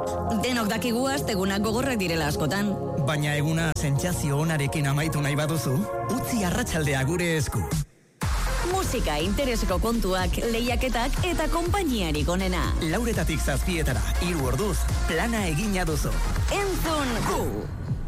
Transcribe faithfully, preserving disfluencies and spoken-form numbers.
Denok dakigu astegunak gogorrak direla askotan. Baina eguna sentsazio onarekin amaitu nahi baduzu, utzi arratsaldea gure esku. Musika, intereseko kontuak, lehiaketak eta konpainiarik onena. Lauretatik zazpietara, hiru orduz, plana egina duzu. Entzun gu!